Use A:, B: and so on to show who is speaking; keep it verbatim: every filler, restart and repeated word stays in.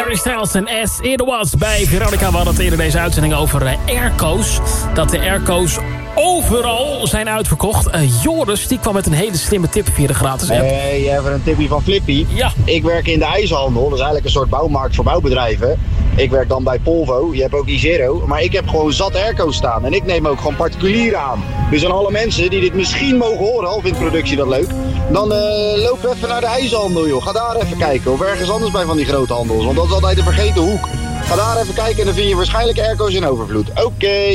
A: Harry Styles en As It Was bij Veronica. We hadden het eerder deze uitzending over uh, airco's. Dat de airco's overal zijn uitverkocht. Uh, Joris, die kwam met een hele slimme tip via de gratis app.
B: Hey, even een tipje van Flippy.
A: Ja.
B: Ik werk in de ijzerhandel. Dat is eigenlijk een soort bouwmarkt voor bouwbedrijven. Ik werk dan bij Polvo. Je hebt ook Izero. Maar ik heb gewoon zat airco's staan. En ik neem ook gewoon particulieren aan. Dus aan alle mensen die dit misschien mogen horen, of vindt productie dat leuk, dan uh, loop even naar de ijzerhandel, joh. Ga daar even kijken. Of ergens anders bij van die grote handels. Want dat is altijd een vergeten hoek. Ga daar even kijken en dan vind je waarschijnlijk airco's in overvloed. Oké. Okay.